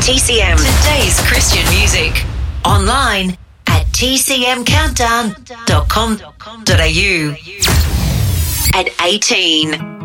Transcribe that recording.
TCM, today's Christian music. Online at tcmcountdown.com.au. At 18.